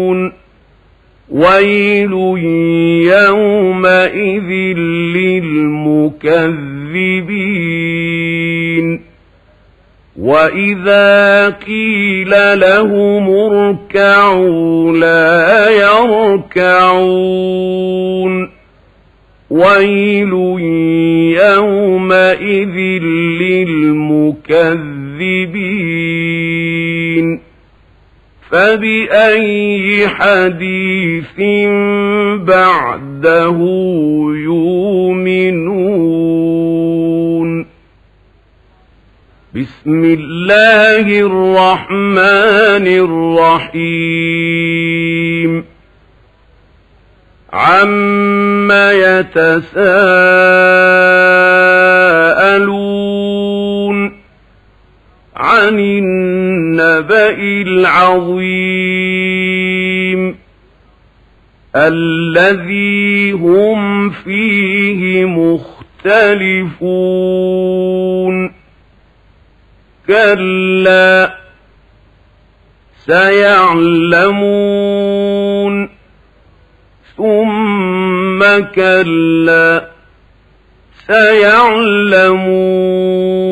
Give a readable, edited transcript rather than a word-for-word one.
ويل يومئذ للمكذبين وإذا قيل لهم اركعوا لا يركعون ويل يومئذ للمكذبين فبأي حديث بعده يؤمنون بسم الله الرحمن الرحيم عَمَّ يتساءلون عن النبأ العظيم الذي هم فيه مختلفون كلا سيعلمون ثم كلا سيعلمون